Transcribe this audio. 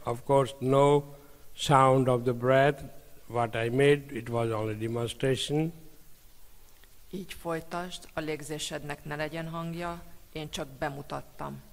Of course, no sound of the breath. What I made, it was only demonstration. Így folytasd, a légzésednek ne legyen hangja, én csak bemutattam.